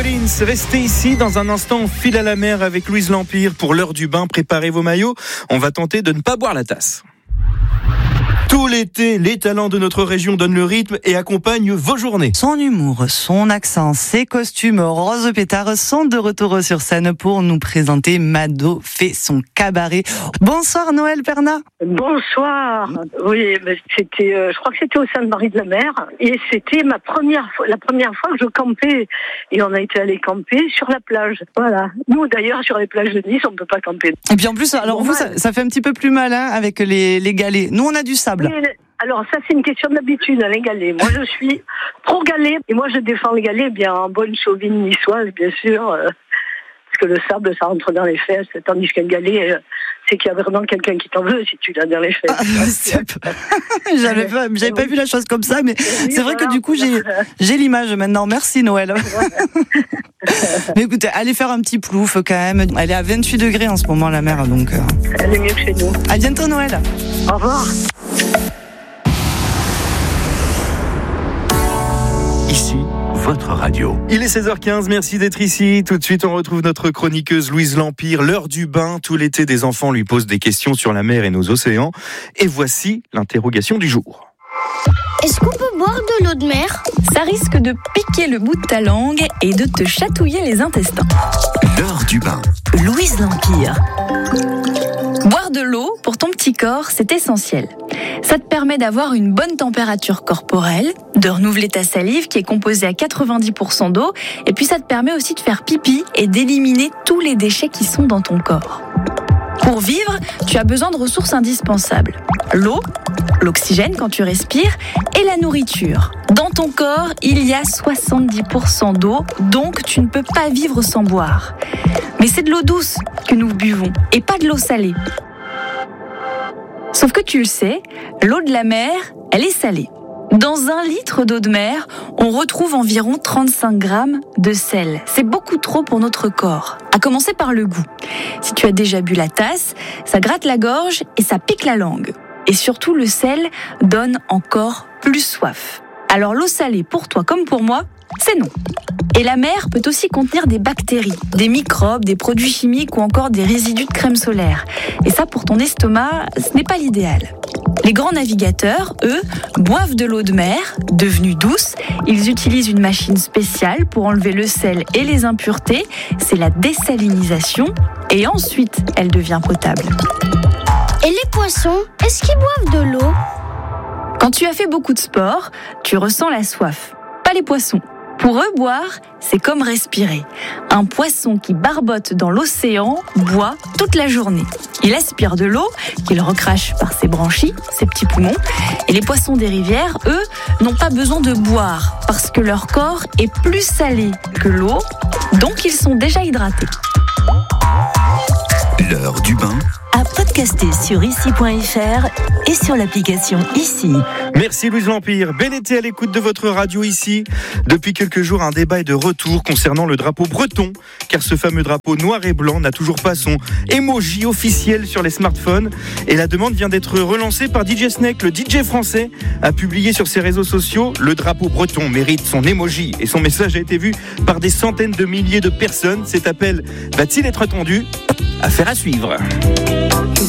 Collins, restez ici. Dans un instant, on file à la mer avec Louise L'Empire pour l'heure du bain. Préparez vos maillots. On va tenter de ne pas boire la tasse. Tout l'été, les talents de notre région donnent le rythme et accompagnent vos journées. Son humour, son accent, ses costumes rose pétard sont de retour sur scène pour nous présenter Mado fait son cabaret. Bonsoir Noël Perna. Bonsoir. Oui, c'était, je crois que c'était au Sainte-Marie de la Mer et c'était la première fois que je campais et on a été allé camper sur la plage. Voilà. Nous d'ailleurs sur les plages de Nice on ne peut pas camper. Et puis en plus, alors vous ça fait un petit peu plus malin avec les galets. Nous on a du sable. Alors ça c'est une question d'habitude, les galets. Moi je suis pro galet et moi je défends les galets bien en bonne chauvine niçoise bien sûr, parce que le sable ça rentre dans les fesses, tandis qu'un galet c'est qu'il y a vraiment quelqu'un qui t'en veut si tu l'as dans les fesses. J'avais pas vu la chose comme ça, mais c'est vrai que du coup j'ai l'image maintenant. Merci Noël. Mais écoutez, allez faire un petit plouf quand même. Elle est à 28 degrés en ce moment la mer, donc. Elle est mieux que chez nous. À bientôt Noël. Au revoir. Ici, votre radio. Il est 16h15, merci d'être ici. Tout de suite, on retrouve notre chroniqueuse Louise L'Empire. L'heure du bain, tout l'été, des enfants lui posent des questions sur la mer et nos océans. Et voici l'interrogation du jour. Est-ce qu'on peut boire de l'eau de mer ? Ça risque de piquer le bout de ta langue et de te chatouiller les intestins. L'heure du bain. Louise L'Empire. Boire de l'eau pour ton petit corps, c'est essentiel. Ça te permet d'avoir une bonne température corporelle, de renouveler ta salive qui est composée à 90% d'eau, et puis ça te permet aussi de faire pipi et d'éliminer tous les déchets qui sont dans ton corps. Pour vivre, tu as besoin de ressources indispensables. L'eau, l'oxygène quand tu respires, et la nourriture. Dans ton corps, il y a 70% d'eau, donc tu ne peux pas vivre sans boire. Mais c'est de l'eau douce que nous buvons, et pas de l'eau salée. Sauf que tu le sais, l'eau de la mer, elle est salée. Dans 1 litre d'eau de mer, on retrouve environ 35 grammes de sel. C'est beaucoup trop pour notre corps. À commencer par le goût. Si tu as déjà bu la tasse, ça gratte la gorge et ça pique la langue. Et surtout, le sel donne encore plus soif. Alors l'eau salée, pour toi comme pour moi, c'est non. Et la mer peut aussi contenir des bactéries, des microbes, des produits chimiques ou encore des résidus de crème solaire. Et ça, pour ton estomac, ce n'est pas l'idéal. Les grands navigateurs, eux, boivent de l'eau de mer, devenue douce. Ils utilisent une machine spéciale pour enlever le sel et les impuretés. C'est la désalinisation. Et ensuite, elle devient potable. Et les poissons, est-ce qu'ils boivent de l'eau ? Quand tu as fait beaucoup de sport, tu ressens la soif. Pas les poissons. Pour eux, boire, c'est comme respirer. Un poisson qui barbote dans l'océan boit toute la journée. Il aspire de l'eau qu'il recrache par ses branchies, ses petits poumons. Et les poissons des rivières, eux, n'ont pas besoin de boire parce que leur corps est plus salé que l'eau, donc ils sont déjà hydratés. L'heure du bain. À podcaster sur ici.fr et sur l'application Ici. Merci Louise L'Empire. Bel été à l'écoute de votre radio ici. Depuis quelques jours, un débat est de retour concernant le drapeau breton, car ce fameux drapeau noir et blanc n'a toujours pas son emoji officiel sur les smartphones. Et la demande vient d'être relancée par DJ Snake, le DJ français, a publié sur ses réseaux sociaux: le drapeau breton mérite son emoji. Et son message a été vu par des centaines de milliers de personnes. Cet appel va-t-il être attendu ? Affaire à suivre.